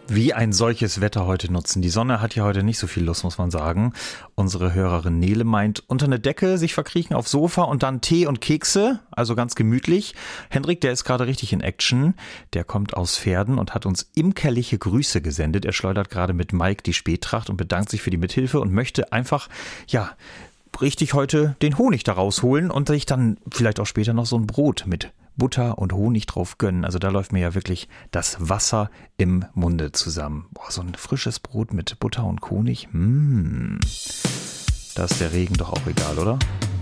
Wie ein solches Wetter heute nutzen. Die Sonne hat ja heute nicht so viel Lust, muss man sagen. Unsere Hörerin Nele meint, unter eine Decke sich verkriechen aufs Sofa und dann Tee und Kekse, also ganz gemütlich. Hendrik, der ist gerade richtig in Action. Der kommt aus Verden und hat uns imkerliche Grüße gesendet. Er schleudert gerade mit Mike die Spättracht und bedankt sich für die Mithilfe und möchte einfach, ja, richtig heute den Honig da rausholen und sich dann vielleicht auch später noch so ein Brot mit Butter und Honig drauf gönnen. Also da läuft mir ja wirklich das Wasser im Munde zusammen. Boah, so ein frisches Brot mit Butter und Honig. Da ist der Regen doch auch egal, oder?